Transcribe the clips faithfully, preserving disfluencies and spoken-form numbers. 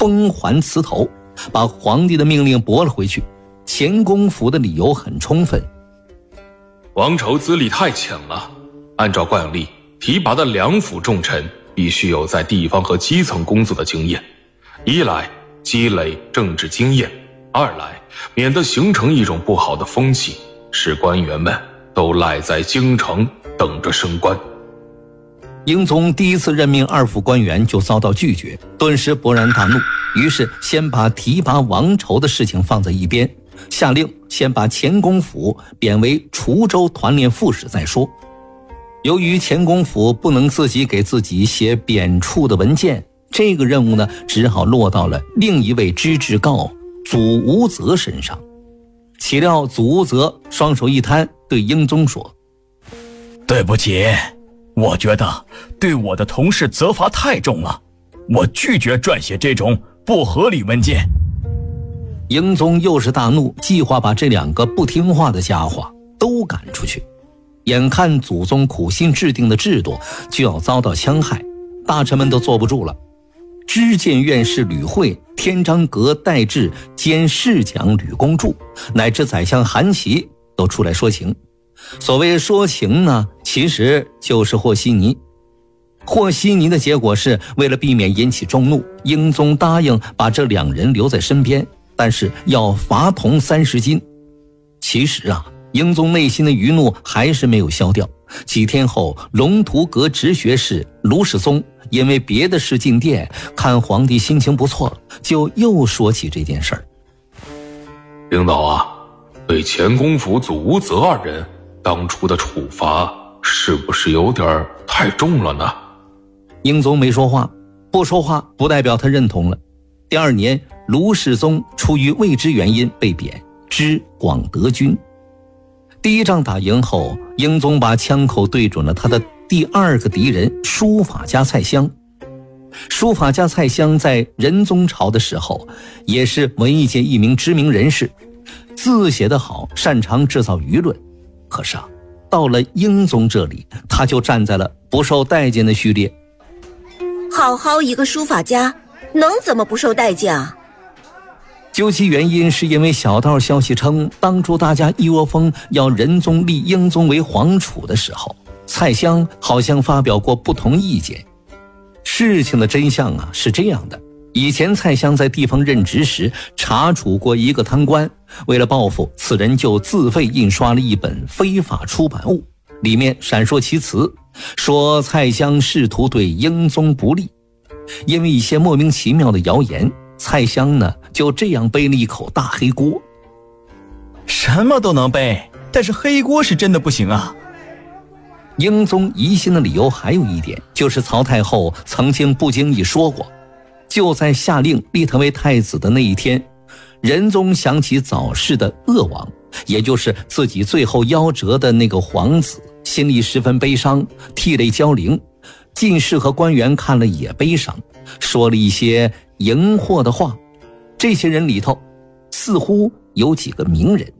封还祠头，把皇帝的命令驳了回去。前公府的理由很充分， 王仇资历太浅了，按照惯例，提拔的两府重臣必须有在地方和基层工作的经验，一来积累政治经验，二来免得形成一种不好的风气，使官员们都赖在京城等着升官。 英宗第一次任命二府官员就遭到拒绝，顿时勃然大怒，于是先把提拔王仇的事情放在一边，下令先把前公府贬为滁州团练副使再说。由于前公府不能自己给自己写贬黜的文件，这个任务呢，只好落到了另一位知制诰祖无泽身上。岂料祖无泽双手一摊，对英宗说： 对不起，我觉得对我的同事责罚太重了，我拒绝撰写这种不合理文件。 英宗又是大怒，计划把这两个不听话的家伙都赶出去。眼看祖宗苦心制定的制度就要遭到戕害，大臣们都坐不住了。知谏院士吕惠、天章阁代制兼侍讲吕公著，乃至宰相韩琦都出来说情。所谓说情呢，其实就是和稀泥。和稀泥的结果是，为了避免引起众怒，英宗答应把这两人留在身边，但是要罚铜三十斤。其实啊，英宗内心的余怒还是没有消掉。几天后，龙图阁直学士卢世宗因为别的事进殿，看皇帝心情不错，就又说起这件事儿。 领导啊，对前公府祖无泽二人当初的处罚是不是有点太重了呢？ 英宗没说话，不说话不代表他认同了。第二年，卢世宗出于未知原因被贬，知广德军。第一仗打赢后，英宗把枪口对准了他的第二个敌人书法家蔡襄。书法家蔡襄在仁宗朝的时候也是文艺界一名知名人士，字写得好，擅长制造舆论。可是啊，到了英宗这里，他就站在了不受待见的序列。 好好一个书法家，能怎么不受待见啊？ 究其原因，是因为小道消息称，当初大家一窝蜂要仁宗立英宗为皇储的时候，蔡襄好像发表过不同意见。事情的真相啊是这样的，以前蔡襄在地方任职时查处过一个贪官，为了报复，此人就自费印刷了一本非法出版物，里面闪烁其词，说蔡襄试图对英宗不利。因为一些莫名其妙的谣言，蔡襄呢就这样背了一口大黑锅。 什么都能背，但是黑锅是真的不行啊。 英宗疑心的理由还有一点，就是曹太后曾经不经意说过，就在下令立他为太子的那一天，仁宗想起早逝的鄂王，也就是自己最后夭折的那个皇子，心里十分悲伤，涕泪交零。进士和官员看了也悲伤，说了一些迎惑的话。这些人里头似乎有几个名人。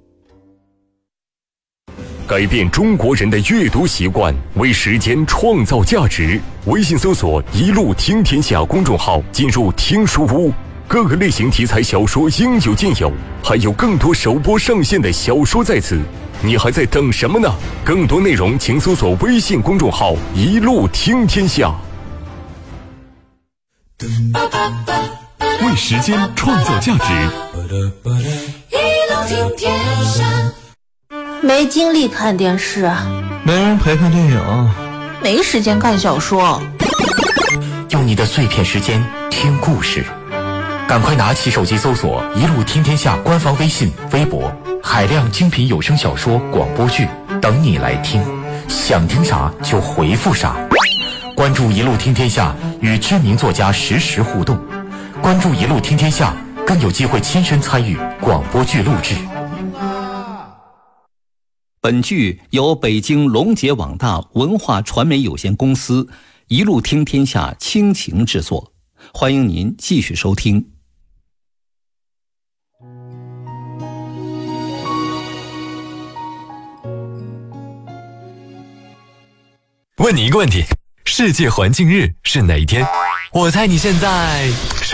改变中国人的阅读习惯，为时间创造价值。微信搜索一路听天下公众号，进入听书屋，各个类型题材小说应有尽有，还有更多首播上线的小说在此，你还在等什么呢？更多内容请搜索微信公众号一路听天下。 为时间创造价值， 一路听天下。 没精力看电视， 没人陪看电影， 没时间看小说。 用你的碎片时间听故事，赶快拿起手机搜索一路听天下官方微信微博，海量精品有声小说广播剧等你来听，想听啥就回复啥。关注一路听天下，与知名作家实时互动，关注一路听天下，更有机会亲身参与广播剧录制。 本剧由北京龙杰网大文化传媒有限公司一路听天下倾情制作，欢迎您继续收听。 问你一个问题，世界环境日是哪一天？我猜你现在